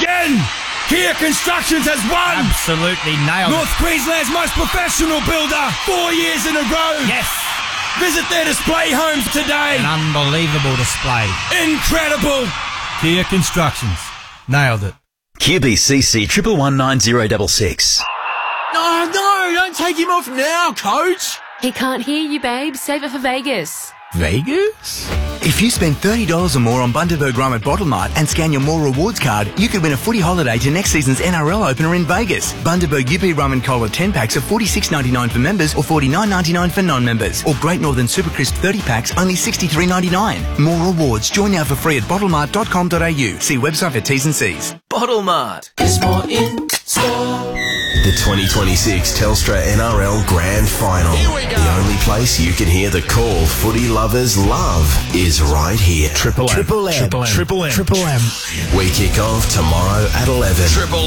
again. Kia Constructions has won. Absolutely nailed North Queensland's most professional builder 4 years in a row. Yes. Visit their display homes today. An unbelievable display. Incredible. Kia Constructions. Nailed it. QBCC 1119066. No, don't take him off now, coach. He can't hear you, babe. Save it for Vegas. Vegas? If you spend $30 or more on Bundaberg Rum at Bottlemart and scan your More Rewards card, you could win a footy holiday to next season's NRL opener in Vegas. Bundaberg UP Rum and Cola 10 packs are $46.99 for members or $49.99 for non-members. Or Great Northern Super Crisp 30 packs, only $63.99. More rewards. Join now for free at bottlemart.com.au. See website for T's and C's. Bottlemart is more in store. The 2026 Telstra NRL Grand Final. Here we go. The only place you can hear the call footy lovers love is right here. Triple M. Triple M. We kick off tomorrow at 11. Triple